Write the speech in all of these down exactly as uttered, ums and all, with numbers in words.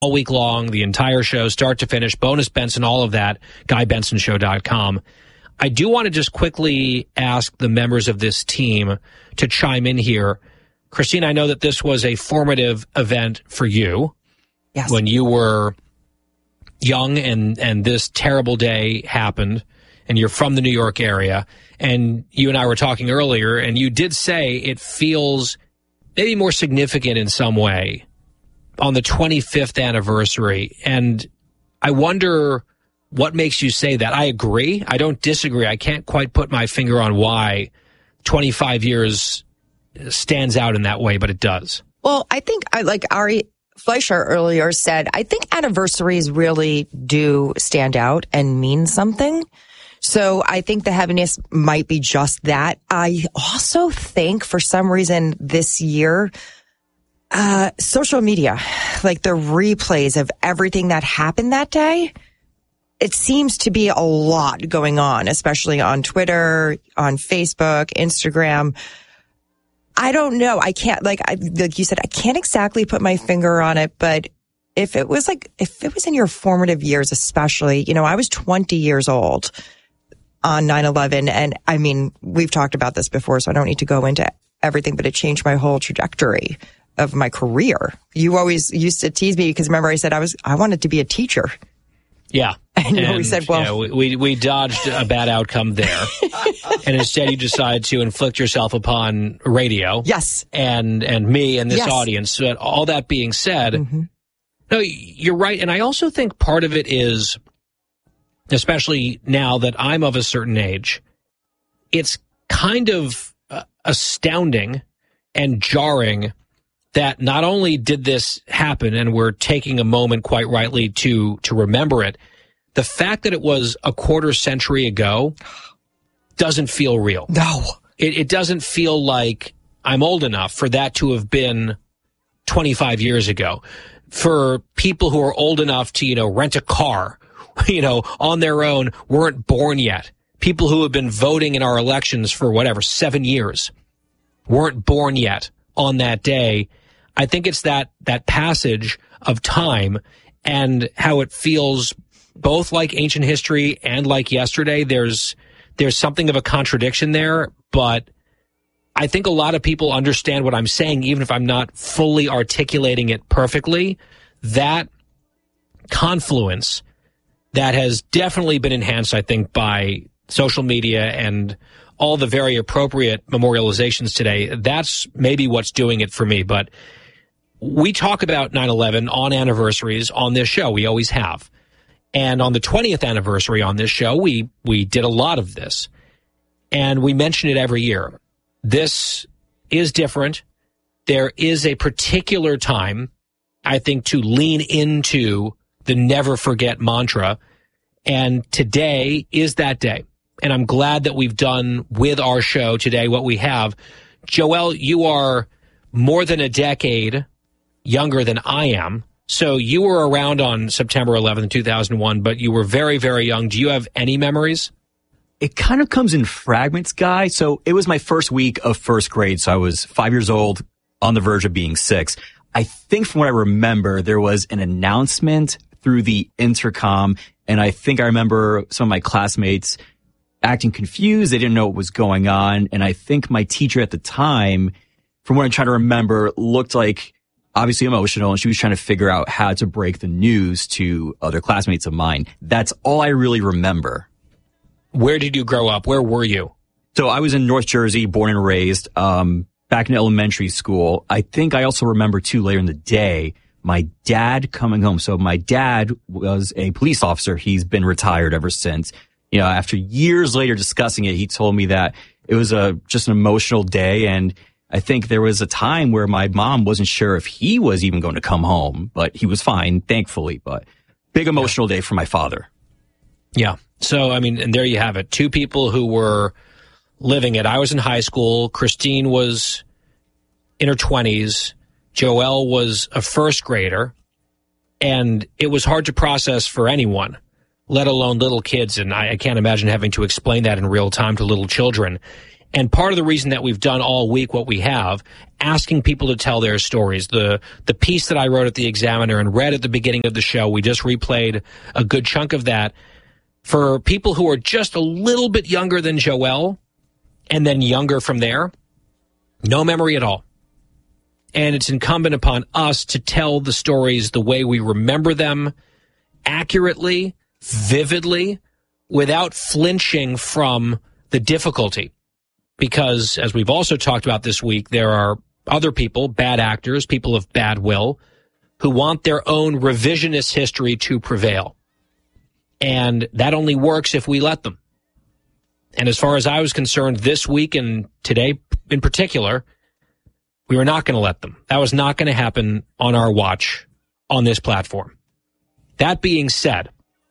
all week long, the entire show, start to finish, bonus Benson, all of that, guy benson show dot com. I do want to just quickly ask the members of this team to chime in here. Christine, I know that this was a formative event for you. Yes. When you were young and, and this terrible day happened, and you're from the New York area, and you and I were talking earlier, and you did say it feels maybe more significant in some way on the twenty-fifth anniversary. And I wonder what makes you say that. I agree. I don't disagree. I can't quite put my finger on why twenty-five years stands out in that way, but it does. Well, I think, I like Ari Fleischer earlier said, I think anniversaries really do stand out and mean something. So I think the heaviness might be just that. I also think for some reason this year, uh, social media, like the replays of everything that happened that day, it seems to be a lot going on, especially on Twitter, on Facebook, Instagram. I don't know. I can't, like, I, like you said, I can't exactly put my finger on it, but if it was like, if it was in your formative years, especially, you know, I was twenty years old on nine eleven. And I mean, we've talked about this before, so I don't need to go into everything, but it changed my whole trajectory of my career. You always used to tease me because remember I said I was, I wanted to be a teacher. Yeah. And you always said, well, you know, we, we dodged a bad outcome there. And instead you decide to inflict yourself upon radio. Yes. And, and me and this yes. audience. So all that being said, mm-hmm. no, you're right. And I also think part of it is, especially now that I'm of a certain age, it's kind of uh, astounding and jarring that not only did this happen, and we're taking a moment quite rightly to to remember it, the fact that it was a quarter century ago doesn't feel real. No. It, it doesn't feel like I'm old enough for that to have been twenty-five years ago. For people who are old enough to, you know, rent a car, you know, on their own, weren't born yet. People who have been voting in our elections for whatever, seven years, weren't born yet on that day. I think it's that, that passage of time and how it feels both like ancient history and like yesterday. There's, there's something of a contradiction there, but I think a lot of people understand what I'm saying, even if I'm not fully articulating it perfectly. That confluence that has definitely been enhanced, I think, by social media and all the very appropriate memorializations today. That's maybe what's doing it for me. But we talk about nine eleven on anniversaries on this show. We always have. And on the twentieth anniversary on this show, we, we did a lot of this. And we mention it every year. This is different. There is a particular time, I think, to lean into the never forget mantra. And today is that day. And I'm glad that we've done with our show today what we have. Joelle, you are more than a decade younger than I am. So you were around on September eleventh, two thousand one, but you were very, very young. Do you have any memories? It kind of comes in fragments, Guy. So it was my first week of first grade. So I was five years old, on the verge of being six. I think from what I remember, there was an announcement through the intercom. And I think I remember some of my classmates acting confused. They didn't know what was going on. And I think my teacher at the time, from what I'm trying to remember, looked like obviously emotional. And she was trying to figure out how to break the news to other classmates of mine. That's all I really remember. Where did you grow up? Where were you? So I was in North Jersey, born and raised, um, back in elementary school. I think I also remember too later in the day, my dad coming home. So my dad was a police officer. He's been retired ever since. You know, after years later discussing it, he told me that it was a, just an emotional day. And I think there was a time where my mom wasn't sure if he was even going to come home, but he was fine, thankfully. But big emotional yeah. day for my father. Yeah. So, I mean, and there you have it. Two people who were living it. I was in high school. Christine was in her twenties. Joelle was a first grader. And it was hard to process for anyone, let alone little kids. And I, I can't imagine having to explain that in real time to little children. And part of the reason that we've done all week what we have, asking people to tell their stories. The the piece that I wrote at the Examiner and read at the beginning of the show, we just replayed a good chunk of that. For people who are just a little bit younger than Joelle, and then younger from there, no memory at all. And it's incumbent upon us to tell the stories the way we remember them, accurately, vividly, without flinching from the difficulty. Because, as we've also talked about this week, there are other people, bad actors, people of bad will, who want their own revisionist history to prevail. And that only works if we let them. And as far as I was concerned, this week and today in particular, we were not going to let them. That was not going to happen on our watch on this platform. That being said,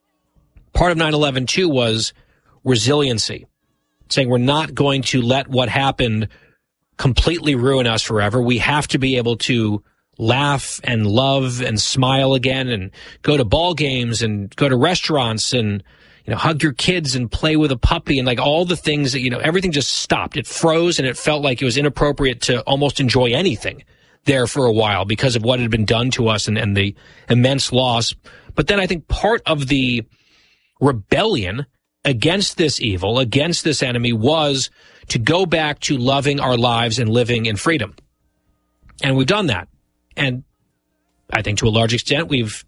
part of nine eleven too was resiliency. Saying we're not going to let what happened completely ruin us forever. We have to be able to laugh and love and smile again and go to ball games and go to restaurants and, you know, hug your kids and play with a puppy and like all the things that, you know, everything just stopped. It froze and it felt like it was inappropriate to almost enjoy anything there for a while because of what had been done to us and, and the immense loss. But then I think part of the rebellion against this evil, against this enemy, was to go back to loving our lives and living in freedom. And we've done that. And I think to a large extent, we've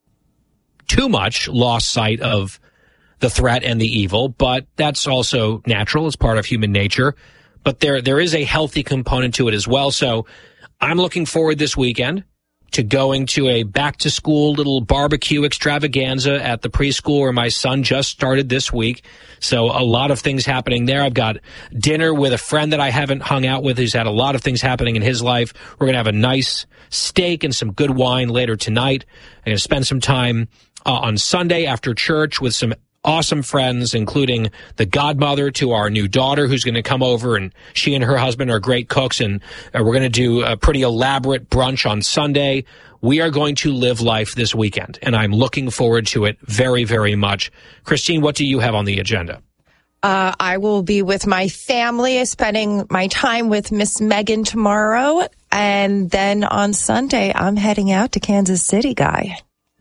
too much lost sight of the threat and the evil, but that's also natural. It's part of human nature. But there, there is a healthy component to it as well. So I'm looking forward this weekend to going to a back-to-school little barbecue extravaganza at the preschool where my son just started this week. So a lot of things happening there. I've got dinner with a friend that I haven't hung out with who's had a lot of things happening in his life. We're going to have a nice steak and some good wine later tonight. I'm going to spend some time uh, on Sunday after church with some awesome friends, including the godmother to our new daughter who's going to come over, and she and her husband are great cooks, and uh, we're going to do a pretty elaborate brunch on Sunday. We are going to live life this weekend, and I'm looking forward to it very, very much. Christine, what do you have on the agenda? Uh, I will be with my family, spending my time with Miss Megan tomorrow, and then on Sunday, I'm heading out to Kansas City, Guy.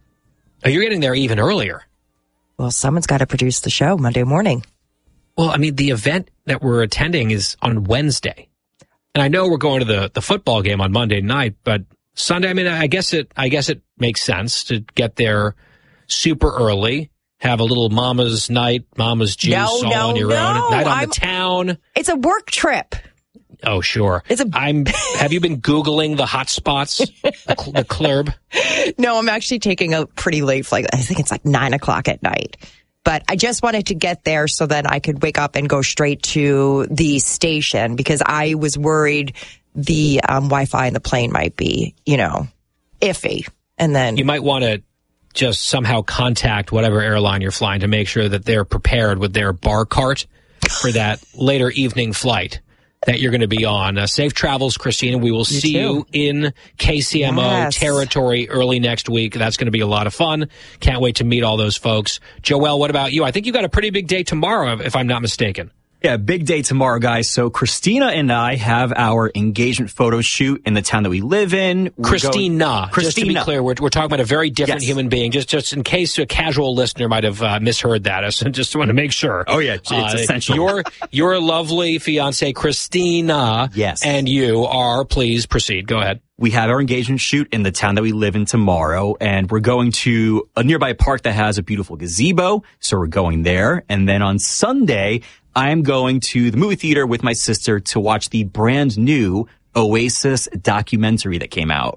Oh, you're getting there even earlier. Well, someone's got to produce the show Monday morning. Well, I mean, the event that we're attending is on Wednesday. And I know we're going to the, the football game on Monday night, but Sunday, I mean, I guess it I guess it makes sense to get there super early, have a little mama's night, mama's juice no, all no, on your no. own, night on I'm, the town. It's a work trip. Oh, sure. It's a. I'm. Have you been Googling the hot spots, the, the club? No, I'm actually taking a pretty late flight. I think it's like nine o'clock at night. But I just wanted to get there so that I could wake up and go straight to the station because I was worried the um, Wi-Fi in the plane might be, you know, iffy. And then you might want to just somehow contact whatever airline you're flying to make sure that they're prepared with their bar cart for that later evening flight that you're going to be on. Uh, safe travels, Christina. We will you see too. you in K C M O yes. territory early next week. That's going to be a lot of fun. Can't wait to meet all those folks. Joelle, what about you? I think you got a pretty big day tomorrow, if I'm not mistaken. Yeah, big day tomorrow, guys. So Christina and I have our engagement photo shoot in the town that we live in. We're Christina. Going, Christina. Just to be clear, we're, we're talking about a very different yes. human being. Just just in case a casual listener might have uh, misheard that. So just want to make sure. Oh, yeah. It's uh, essential. Your, your lovely fiance, Christina. Yes. And you are, please proceed. Go ahead. We have our engagement shoot in the town that we live in tomorrow, and we're going to a nearby park that has a beautiful gazebo. So we're going there. And then on Sunday, I'm going to the movie theater with my sister to watch the brand new Oasis documentary that came out.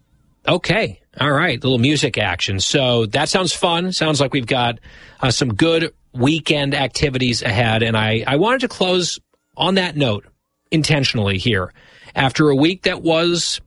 Okay. All right. Little music action. So that sounds fun. Sounds like we've got uh, some good weekend activities ahead. And I, I wanted to close on that note intentionally here after a week that was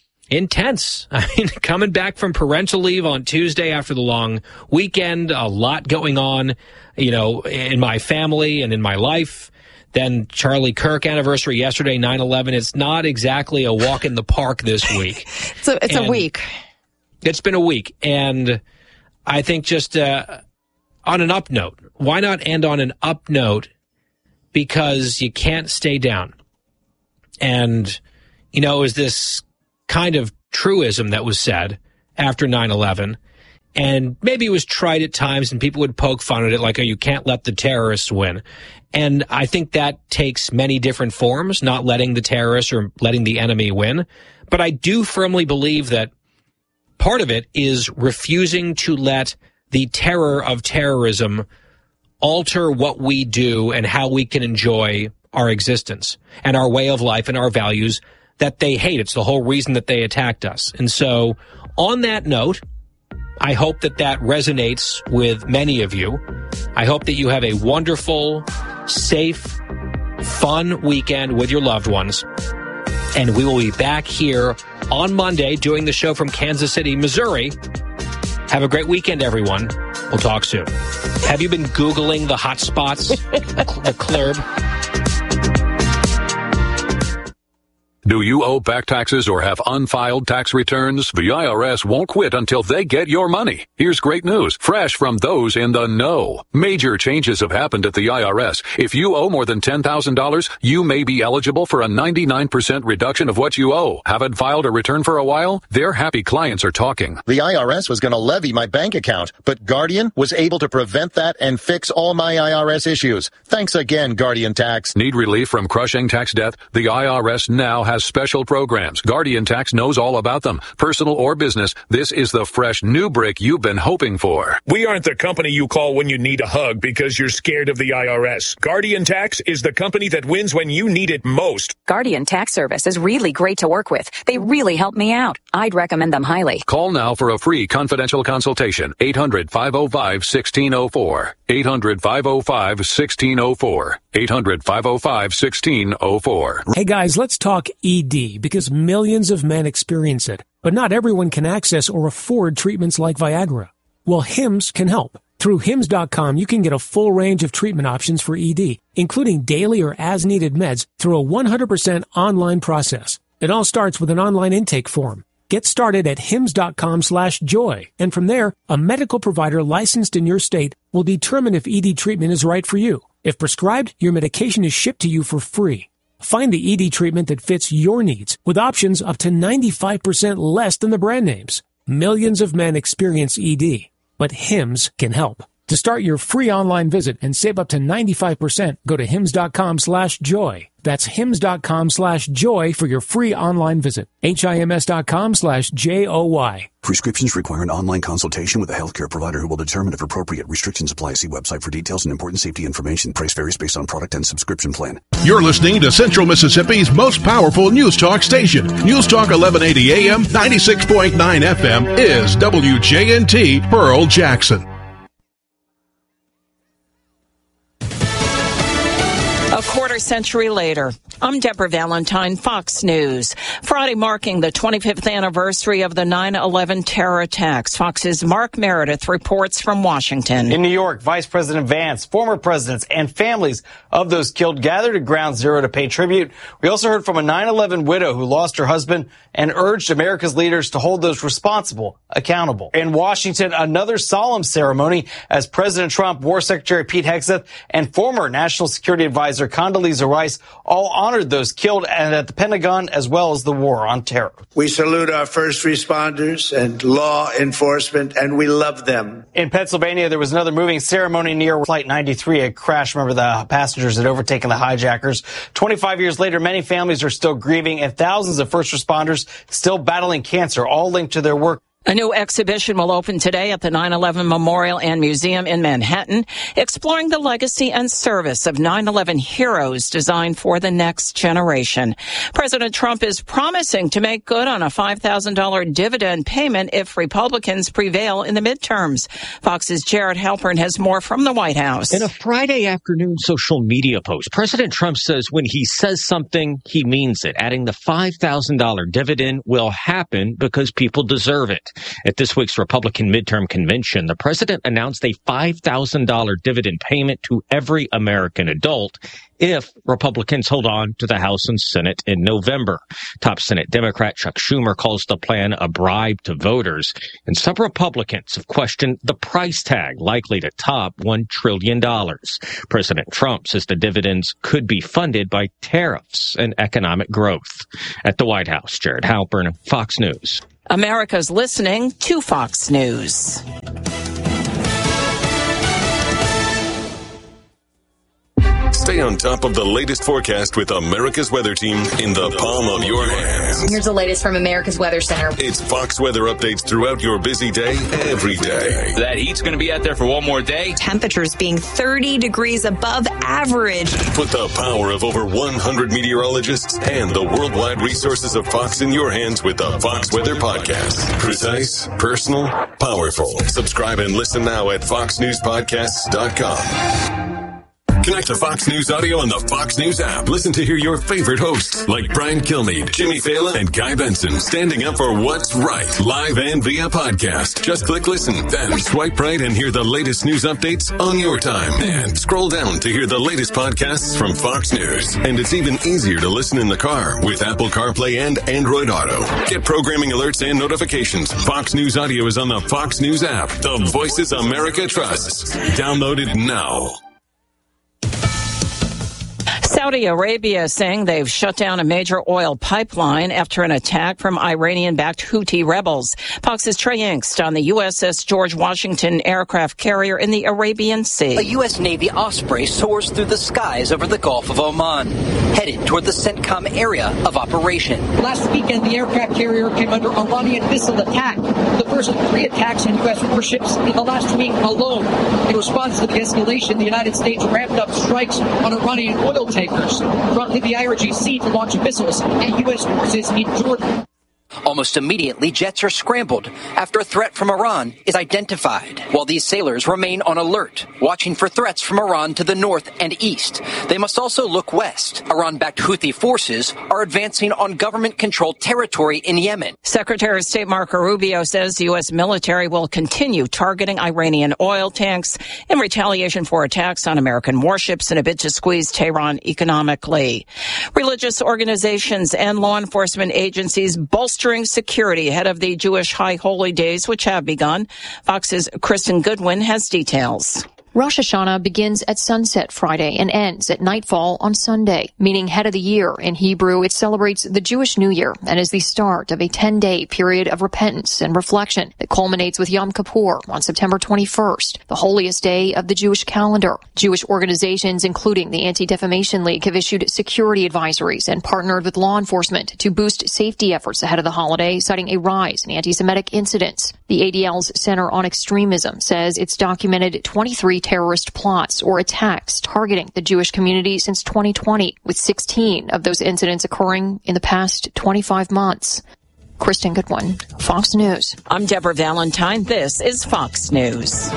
intense. I mean, coming back from parental leave on Tuesday after the long weekend, a lot going on, you know, in my family and in my life. Then Charlie Kirk anniversary yesterday, nine eleven. It's not exactly a walk in the park this week. So it's and a week. It's been a week. And I think just uh, on an up note, why not end on an up note because you can't stay down. And, you know, it was this kind of truism that was said after nine eleven. And maybe it was trite at times and people would poke fun at it like, oh, you can't let the terrorists win. And I think that takes many different forms, not letting the terrorists or letting the enemy win. But I do firmly believe that part of it is refusing to let the terror of terrorism alter what we do and how we can enjoy our existence and our way of life and our values that they hate. It's the whole reason that they attacked us. And so on that note, I hope that that resonates with many of you. I hope that you have a wonderful, safe, fun weekend with your loved ones. And we will be back here on Monday doing the show from Kansas City, Missouri. Have a great weekend, everyone. We'll talk soon. Have you been Googling the hot spots, the club? Do you owe back taxes or have unfiled tax returns? The I R S won't quit until they get your money. Here's great news, fresh from those in the know. Major changes have happened at the I R S. If you owe more than ten thousand dollars, you may be eligible for a ninety-nine percent reduction of what you owe. Haven't filed a return for a while? Their happy clients are talking. The I R S was going to levy my bank account, but Guardian was able to prevent that and fix all my I R S issues. Thanks again, Guardian Tax. Need relief from crushing tax debt? The I R S now has special programs. Guardian Tax knows all about them. Personal or business, this is the fresh new brick you've been hoping for. We aren't the company you call when you need a hug because you're scared of the I R S. Guardian Tax is the company that wins when you need it most. Guardian Tax Service is really great to work with. They really help me out. I'd recommend them highly. Call now for a free confidential consultation. eight hundred, five oh five, one six oh four. eight hundred, five oh five, one six oh four. eight hundred, five oh five, one six oh four. Hey guys, let's talk E D because millions of men experience it, but not everyone can access or afford treatments like Viagra. Well, Hims can help. Through Hims dot com, you can get a full range of treatment options for E D, including daily or as-needed meds through a one hundred percent online process. It all starts with an online intake form. Get started at Hims dot com slash joy, and from there, a medical provider licensed in your state will determine if E D treatment is right for you. If prescribed, your medication is shipped to you for free. Find the E D treatment that fits your needs with options up to ninety-five percent less than the brand names. Millions of men experience E D, but Hims can help. To start your free online visit and save up to ninety-five percent, go to Hims dot com slash joy. That's Hims dot com slash joy for your free online visit. H I M S dot com slash J O Y. Prescriptions require an online consultation with a healthcare provider who will determine if appropriate. Restrictions apply. See website for details and important safety information. Price varies based on product and subscription plan. You're listening to Central Mississippi's most powerful news talk station. News Talk eleven eighty A M, ninety-six point nine F M is W J N T Pearl Jackson. A quarter century later, I'm Deborah Valentine, Fox News. Friday marking the twenty-fifth anniversary of the nine eleven terror attacks. Fox's Mark Meredith reports from Washington. In New York, Vice President Vance, former presidents, and families of those killed gathered at Ground Zero to pay tribute. We also heard from a nine eleven widow who lost her husband and urged America's leaders to hold those responsible accountable. In Washington, another solemn ceremony as President Trump, War Secretary Pete Hegseth, and former National Security Advisor Condoleezza Rice all honored those killed and at the Pentagon as well as the war on terror. We salute our first responders and law enforcement, and we love them. In Pennsylvania, there was another moving ceremony near Flight ninety-three, a crash. Remember, the passengers had overtaken the hijackers. twenty-five years later, many families are still grieving, and thousands of first responders still battling cancer, all linked to their work. A new exhibition will open today at the nine eleven Memorial and Museum in Manhattan, exploring the legacy and service of nine eleven heroes designed for the next generation. President Trump is promising to make good on a five thousand dollars dividend payment if Republicans prevail in the midterms. Fox's Jared Halpern has more from the White House. In a Friday afternoon social media post, President Trump says when he says something, he means it, adding the five thousand dollars dividend will happen because people deserve it. Senate. At this week's Republican midterm convention, the president announced a five thousand dollars dividend payment to every American adult if Republicans hold on to the House and Senate in November. Top Senate Democrat Chuck Schumer calls the plan a bribe to voters, and some Republicans have questioned the price tag, likely to top one trillion dollars. President Trump says the dividends could be funded by tariffs and economic growth. At the White House, Jared Halpern, Fox News. America's listening to Fox News. Stay on top of the latest forecast with America's Weather Team in the palm of your hands. Here's the latest from America's Weather Center. It's Fox weather updates throughout your busy day, every day. That heat's going to be out there for one more day. Temperatures being thirty degrees above average. Put the power of over one hundred meteorologists and the worldwide resources of Fox in your hands with the Fox Weather Podcast. Precise, personal, powerful. Subscribe and listen now at fox news podcasts dot com. Connect to Fox News Audio on the Fox News app. Listen to hear your favorite hosts like Brian Kilmeade, Jimmy Fallon, and Guy Benson standing up for what's right, live and via podcast. Just click listen, then swipe right and hear the latest news updates on your time. And scroll down to hear the latest podcasts from Fox News. And it's even easier to listen in the car with Apple CarPlay and Android Auto. Get programming alerts and notifications. Fox News Audio is on the Fox News app. The voices America trusts. Download it now. Saudi Arabia saying they've shut down a major oil pipeline after an attack from Iranian-backed Houthi rebels. Fox's Trey Yingst on the U S S George Washington aircraft carrier in the Arabian Sea. A U S Navy Osprey soars through the skies over the Gulf of Oman, headed toward the CENTCOM area of operation. Last weekend, the aircraft carrier came under Iranian missile attack, the first of three attacks on U S warships in the last week alone. In response to the escalation, the United States ramped up strikes on Iranian oil tankers, prompting the I R G C to launch missiles at U S forces in Jordan. Almost immediately, jets are scrambled after a threat from Iran is identified. While these sailors remain on alert, watching for threats from Iran to the north and east, they must also look west. Iran-backed Houthi forces are advancing on government-controlled territory in Yemen. Secretary of State Marco Rubio says the U S military will continue targeting Iranian oil tanks in retaliation for attacks on American warships in a bid to squeeze Tehran economically. Religious organizations and law enforcement agencies bolster security ahead of the Jewish High Holy Days, which have begun. Fox's Kristen Goodwin has details. Rosh Hashanah begins at sunset Friday and ends at nightfall on Sunday, meaning head of the year. In Hebrew, it celebrates the Jewish New Year and is the start of a ten-day period of repentance and reflection that culminates with Yom Kippur on September twenty-first, the holiest day of the Jewish calendar. Jewish organizations, including the Anti-Defamation League, have issued security advisories and partnered with law enforcement to boost safety efforts ahead of the holiday, citing a rise in anti-Semitic incidents. The A D L's Center on Extremism says it's documented twenty-three terrorist plots or attacks targeting the Jewish community since twenty twenty, with sixteen of those incidents occurring in the past twenty-five months. Kristen Goodwin, Fox News. I'm Deborah Valentine. This is Fox News.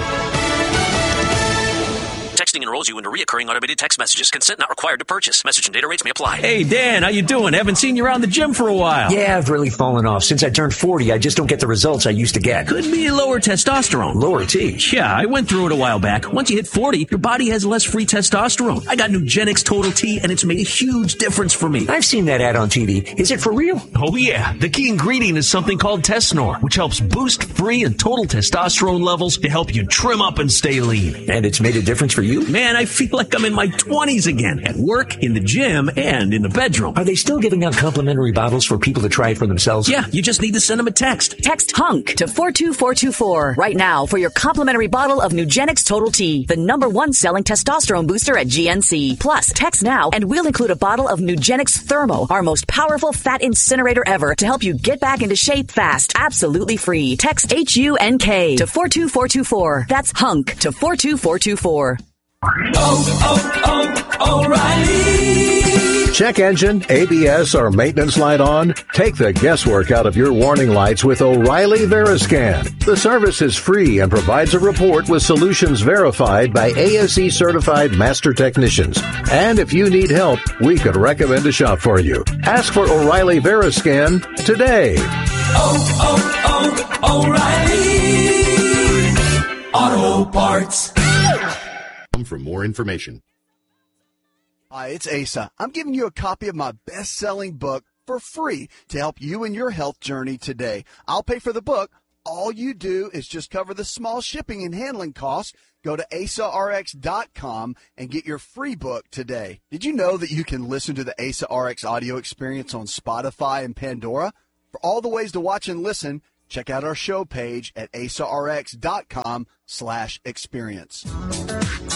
Texting enrolls you into recurring automated text messages. Consent not required to purchase. Message and data rates may apply. Hey, Dan, how you doing? Haven't seen you around the gym for a while. Yeah, I've really fallen off. Since I turned forty, I just don't get the results I used to get. Could be lower testosterone. Lower T? Yeah, I went through it a while back. Once you hit forty, your body has less free testosterone. I got Nugenix Total T, and it's made a huge difference for me. I've seen that ad on T V. Is it for real? Oh, yeah. The key ingredient is something called Tesnor, which helps boost free and total testosterone levels to help you trim up and stay lean. And it's made a difference for you? Man, I feel like I'm in my twenties again, at work, in the gym, and in the bedroom. Are they still giving out complimentary bottles for people to try it for themselves? Yeah, you just need to send them a text. Text HUNK to four two four two four right now for your complimentary bottle of Nugenix Total T, the number one selling testosterone booster at G N C. Plus, text now and we'll include a bottle of Nugenix Thermo, our most powerful fat incinerator ever, to help you get back into shape fast, absolutely free. Text H U N K to four two four two four. That's HUNK to four two four two four. Oh, oh, oh, O'Reilly. Check engine, A B S, or maintenance light on? Take the guesswork out of your warning lights with O'Reilly Veriscan. The service is free and provides a report with solutions verified by A S E certified master technicians. And if you need help, we could recommend a shop for you. Ask for O'Reilly Veriscan today. Oh, oh, oh, O'Reilly Auto Parts. For more information. Hi, it's Asa. I'm giving you a copy of my best-selling book for free to help you in your health journey today. I'll pay for the book. All you do is just cover the small shipping and handling costs. Go to asa r x dot com and get your free book today. Did you know that you can listen to the Asa R X audio experience on Spotify and Pandora? For all the ways to watch and listen, check out our show page at asa r x dot com slash experience.